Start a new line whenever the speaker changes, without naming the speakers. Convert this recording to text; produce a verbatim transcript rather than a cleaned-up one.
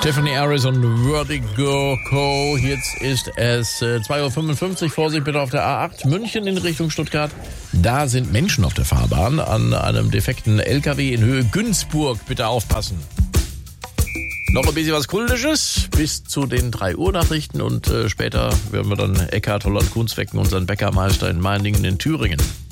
Tiffany Harris und Vertigo Co. Jetzt ist es äh, zwei Uhr fünfundfünfzig. Vorsicht bitte auf der A acht München in Richtung Stuttgart. Da sind Menschen auf der Fahrbahn an einem defekten L K W in Höhe Günzburg. Bitte aufpassen. Noch ein bisschen was Kultisches bis zu den drei Uhr Nachrichten und äh, später werden wir dann Eckhard Holland-Kunz wecken, unseren Bäckermeister in Meiningen in Thüringen.